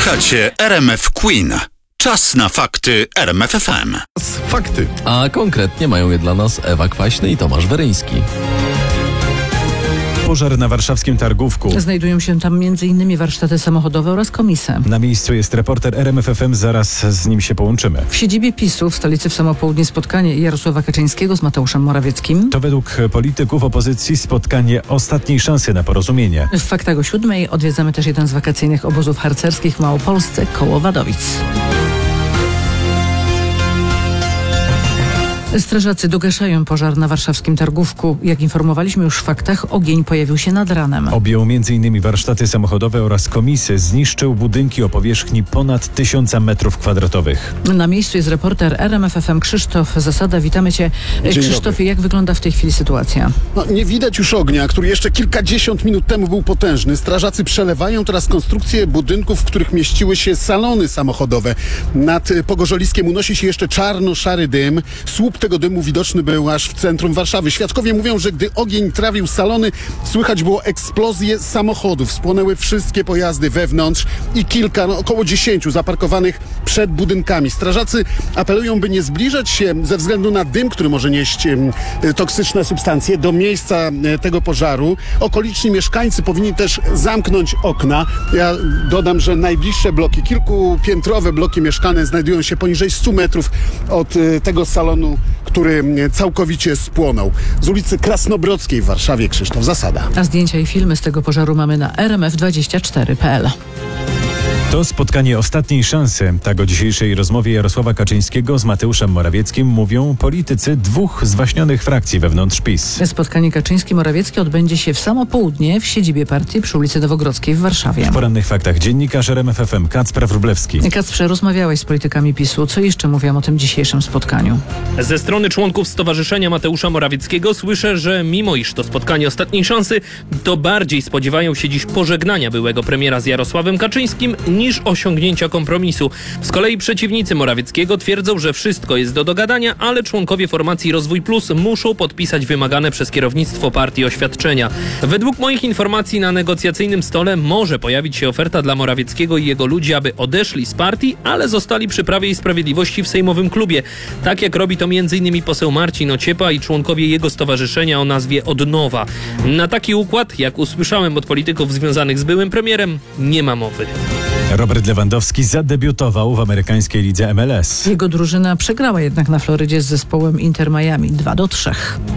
Słuchacie RMF Queen. Czas na fakty RMF FM. Fakty. A konkretnie mają je dla nas Ewa Kwaśny i Tomasz Weryński. Pożar na warszawskim Targówku. Znajdują się tam m.in. warsztaty samochodowe oraz komisy. Na miejscu jest reporter RMF FM, zaraz z nim się połączymy. W siedzibie PiS-u w stolicy w samo południe spotkanie Jarosława Kaczyńskiego z Mateuszem Morawieckim. To według polityków opozycji spotkanie ostatniej szansy na porozumienie. W faktach o 7:00 odwiedzamy też jeden z wakacyjnych obozów harcerskich w Małopolsce koło Wadowic. Strażacy dogaszają pożar na warszawskim Targówku. Jak informowaliśmy już w faktach, ogień pojawił się nad ranem. Objął m.in. warsztaty samochodowe oraz komisy. Zniszczył budynki o powierzchni ponad 1000 m2. Na miejscu jest reporter RMF FM Krzysztof Zasada. Witamy Cię. Krzysztofie, jak wygląda w tej chwili sytuacja? Nie widać już ognia, który jeszcze kilkadziesiąt minut temu był potężny. Strażacy przelewają teraz konstrukcje budynków, w których mieściły się salony samochodowe. Nad Pogorzoliskiem unosi się jeszcze czarno-szary dym. Słup tego dymu widoczny był aż w centrum Warszawy. Świadkowie mówią, że gdy ogień trawił salony, słychać było eksplozję samochodów. Spłonęły wszystkie pojazdy wewnątrz i około 10 zaparkowanych przed budynkami. Strażacy apelują, by nie zbliżać się ze względu na dym, który może nieść toksyczne substancje, do miejsca tego pożaru. Okoliczni mieszkańcy powinni też zamknąć okna. Ja dodam, że najbliższe bloki, kilkupiętrowe bloki mieszkalne znajdują się poniżej 100 metrów od tego salonu, który całkowicie spłonął. Z ulicy Krasnobrodzkiej w Warszawie Krzysztof Zasada. A zdjęcia i filmy z tego pożaru mamy na rmf24.pl. To spotkanie ostatniej szansy. Tak o dzisiejszej rozmowie Jarosława Kaczyńskiego z Mateuszem Morawieckim mówią politycy dwóch zwaśnionych frakcji wewnątrz PiS. Spotkanie Kaczyński-Morawiecki odbędzie się w samo południe w siedzibie partii przy ulicy Nowogrodzkiej w Warszawie. W porannych faktach dziennikarz RMF FM Kacper Wróblewski. Kacprze, rozmawiałeś z politykami PiS-u. Co jeszcze mówią o tym dzisiejszym spotkaniu? Ze strony członków Stowarzyszenia Mateusza Morawieckiego słyszę, że mimo iż to spotkanie ostatniej szansy, to bardziej spodziewają się dziś pożegnania byłego premiera z Jarosławem Kaczyńskim niż osiągnięcia kompromisu. Z kolei przeciwnicy Morawieckiego twierdzą, że wszystko jest do dogadania, ale członkowie formacji Rozwój Plus muszą podpisać wymagane przez kierownictwo partii oświadczenia. Według moich informacji na negocjacyjnym stole może pojawić się oferta dla Morawieckiego i jego ludzi, aby odeszli z partii, ale zostali przy Prawie i Sprawiedliwości w sejmowym klubie. Tak jak robi to m.in. poseł Marcin Ociepa i członkowie jego stowarzyszenia o nazwie Odnowa. Na taki układ, jak usłyszałem od polityków związanych z byłym premierem, nie ma mowy. Robert Lewandowski zadebiutował w amerykańskiej lidze MLS. Jego drużyna przegrała jednak na Florydzie z zespołem Inter Miami 2-3.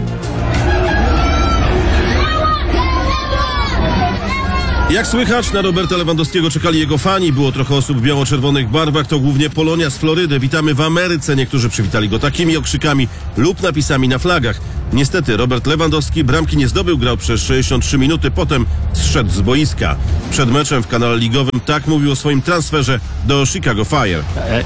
Jak słychać, na Roberta Lewandowskiego czekali jego fani. Było trochę osób w biało-czerwonych barwach, to głównie Polonia z Florydy. Witamy w Ameryce. Niektórzy przywitali go takimi okrzykami lub napisami na flagach. Niestety Robert Lewandowski bramki nie zdobył, grał przez 63 minuty, potem zszedł z boiska. Przed meczem w kanale ligowym tak mówił o swoim transferze do Chicago Fire.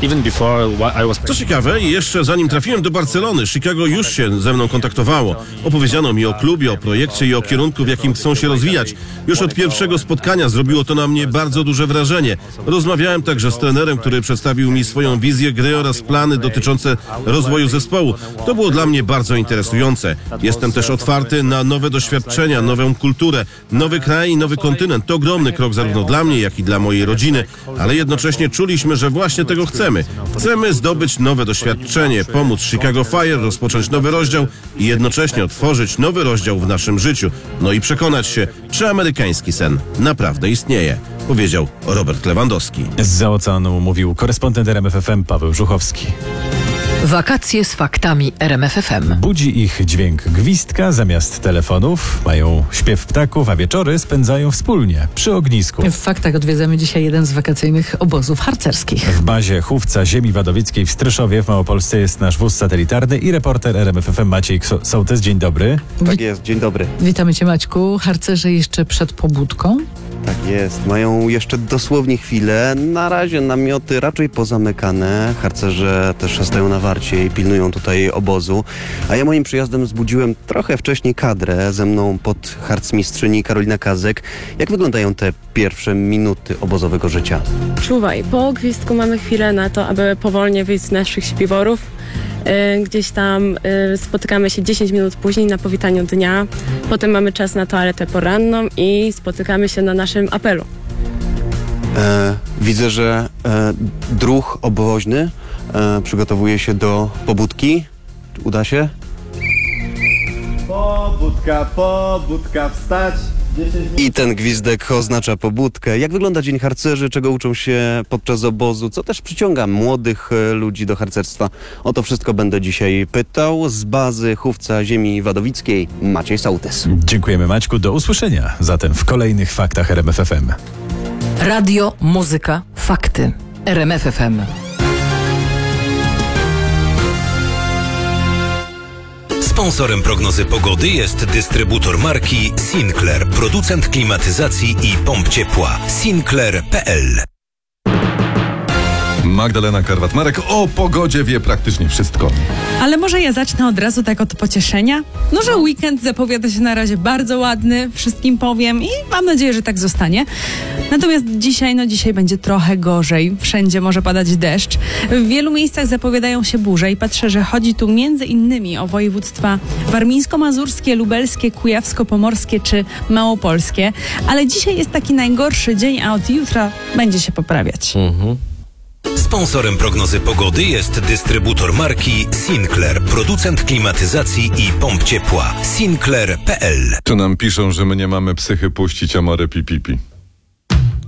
Co ciekawe, jeszcze zanim trafiłem do Barcelony, Chicago już się ze mną kontaktowało. Opowiedziano mi o klubie, o projekcie i o kierunku, w jakim chcą się rozwijać. Już od pierwszego spotkania zrobiło to na mnie bardzo duże wrażenie. Rozmawiałem także z trenerem, który przedstawił mi swoją wizję gry oraz plany dotyczące rozwoju zespołu. To było dla mnie bardzo interesujące. Jestem też otwarty na nowe doświadczenia, nową kulturę, nowy kraj i nowy kontynent. To ogromny krok zarówno dla mnie, jak i dla mojej rodziny, ale jednocześnie czuliśmy, że właśnie tego chcemy. Chcemy zdobyć nowe doświadczenie, pomóc Chicago Fire rozpocząć nowy rozdział i jednocześnie otworzyć nowy rozdział w naszym życiu. No i przekonać się, czy amerykański sen naprawdę istnieje, powiedział Robert Lewandowski. Zza oceanu mówił korespondent RMF FM Paweł Żuchowski. Wakacje z faktami RMF FM. Budzi ich dźwięk gwizdka zamiast telefonów, mają śpiew ptaków, a wieczory spędzają wspólnie przy ognisku. W faktach odwiedzamy dzisiaj jeden z wakacyjnych obozów harcerskich. W bazie chówca ziemi wadowieckiej w Stryszowie w Małopolsce jest nasz wóz satelitarny i reporter RMF FM Maciej Sołtys. Dzień dobry. Tak jest, dzień dobry. Witamy Cię, Maćku. Harcerze jeszcze przed pobudką? Tak jest, mają jeszcze dosłownie chwilę. Na razie namioty raczej pozamykane. Harcerze też stoją na warcie i pilnują tutaj obozu. A ja moim przyjazdem zbudziłem trochę wcześniej kadrę. Ze mną podharcmistrzyni Karolina Kazek. Jak wyglądają te pierwsze minuty obozowego życia? Czuwaj, po gwizdku mamy chwilę na to, aby powolnie wyjść z naszych śpiworów. Gdzieś tam spotykamy się 10 minut później na powitaniu dnia. Potem mamy czas na toaletę poranną i spotykamy się na naszym apelu. Widzę, że druh obwoźny przygotowuje się do pobudki. Uda się? Pobudka, wstać. I ten gwizdek oznacza pobudkę. Jak wygląda dzień harcerzy, czego uczą się podczas obozu, co też przyciąga młodych ludzi do harcerstwa? O to wszystko będę dzisiaj pytał z bazy Chówca Ziemi Wadowickiej Maciej Sołtys. Dziękujemy, Maćku. Do usłyszenia zatem w kolejnych faktach RMF FM. Radio, muzyka, fakty. RMF FM. Sponsorem prognozy pogody jest dystrybutor marki Sinclair, producent klimatyzacji i pomp ciepła. Sinclair.pl. Magdalena Karwat-Marek o pogodzie wie praktycznie wszystko. Ale może ja zacznę od razu tak od pocieszenia? No, że weekend zapowiada się na razie bardzo ładny, wszystkim powiem i mam nadzieję, że tak zostanie. Natomiast dzisiaj będzie trochę gorzej. Wszędzie może padać deszcz. W wielu miejscach zapowiadają się burze i patrzę, że chodzi tu między innymi o województwa warmińsko-mazurskie, lubelskie, kujawsko-pomorskie czy małopolskie. Ale dzisiaj jest taki najgorszy dzień, a od jutra będzie się poprawiać. Sponsorem prognozy pogody jest dystrybutor marki Sinclair, producent klimatyzacji i pomp ciepła. Sinclair.pl. Tu nam piszą, że my nie mamy psychy puścić Amore Pipipi.